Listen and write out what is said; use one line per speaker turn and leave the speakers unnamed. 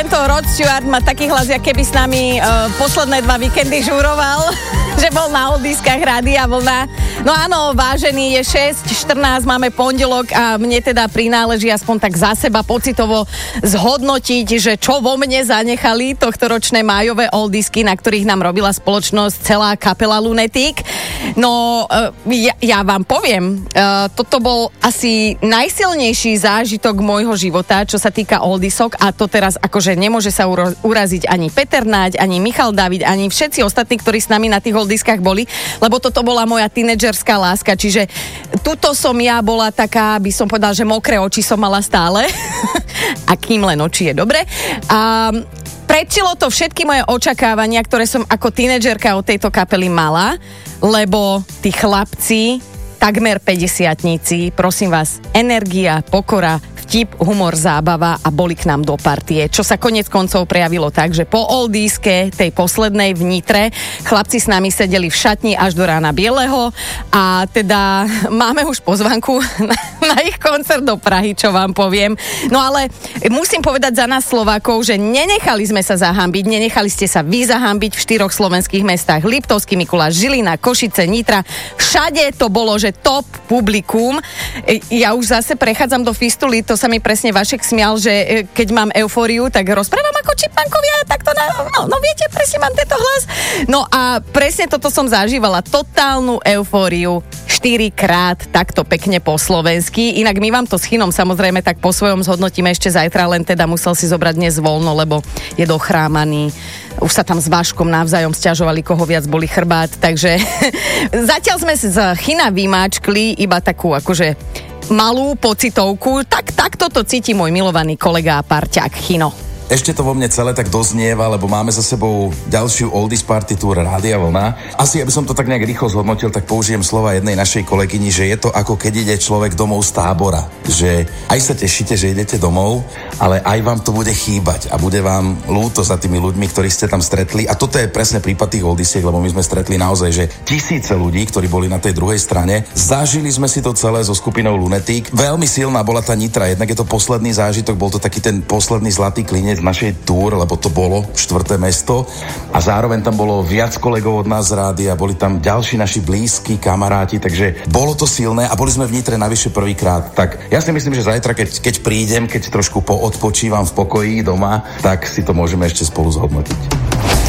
tento Rod Stewart má taký hlas, jak keby s nami posledné 2 víkendy žuroval, že bol na oldiskách Rádia Vlna. No áno, vážený, je 6:14, máme pondelok a mne teda prináleží aspoň tak za seba pocitovo zhodnotiť, že čo vo mne zanechali tohtoročné májové oldisky, na ktorých nám robila spoločnosť celá kapela Lunatic. No, ja vám poviem, toto bol asi najsilnejší zážitok môjho života, čo sa týka oldisok, a to teraz akože nemôže sa uraziť ani Peter Náď, ani Michal David, ani všetci ostatní, ktorí s nami na tých oldiskách boli, lebo toto bola moja tínedžerská láska, čiže tuto som ja bola taká, by som povedala, že mokré oči som mala stále, a kým len oči je dobre. A predčilo to všetky moje očakávania, ktoré som ako tínedžerka od tejto kapely mala, lebo tí chlapci, takmer 50-tníci, prosím vás, energia, pokora, vtip, humor, zábava a boli k nám do partie, čo sa konec koncov prejavilo tak, že po oldíske, tej poslednej v Nitre, chlapci s nami sedeli v šatni až do rána bieleho a teda máme už pozvanku na ich koncert do Prahy, čo vám poviem. No ale musím povedať za nás Slovákov, že nenechali sme sa zahambiť, nenechali ste sa vy zahambiť v 4 slovenských mestách: Liptovský Mikuláš, Žilina, Košice, Nitra. Všade to bolo, že top publikum. Ja už zase prechádzam do fistuly, to sa mi presne Vašek smial, že keď mám eufóriu, tak rozprávam ako čipmankovia, tak to no viete, presne mám tento hlas. No a presne toto som zažívala, totálnu eufóriu 4-krát takto pekne po slovensky. Inak my vám to s Chinom samozrejme tak po svojom zhodnotíme ešte zajtra, len teda musel si zobrať dnes voľno, lebo je dochrámaný. Už sa tam s Vaškom navzájom sťažovali, koho viac boli chrbát, takže zatiaľ sme z China vymáčkli iba takú akože malú pocitovku, tak toto cíti môj milovaný kolega a parťák Chino.
Ešte to vo mne celé tak doznieva, lebo máme za sebou ďalšiu Oldies Party Tour Rádia Vlna. Asi, aby som to tak nejak rýchlo zhodnotil, tak použijem slova jednej našej kolegyni, že je to ako keď ide človek domov z tábora. Že aj sa tešíte, že idete domov, ale aj vám to bude chýbať a bude vám ľúto za tými ľuďmi, ktorých ste tam stretli. A toto je presne prípad tých Oldiesiek, lebo my sme stretli naozaj, že tisíce ľudí, ktorí boli na tej druhej strane. Zažili sme si to celé so skupinou Lunatic. Veľmi silná bola tá Nitra, jednak je to posledný zážitok, bol to taký ten posledný zlatý klinec našej túr, lebo to bolo 4. mesto a zároveň tam bolo viac kolegov od nás z rádia, boli tam ďalší naši blízki kamaráti, takže bolo to silné a boli sme v Nitre navyše prvýkrát. Tak ja si myslím, že zajtra, keď prídem, keď trošku poodpočívam v pokoji doma, tak si to môžeme ešte spolu zhodnotiť.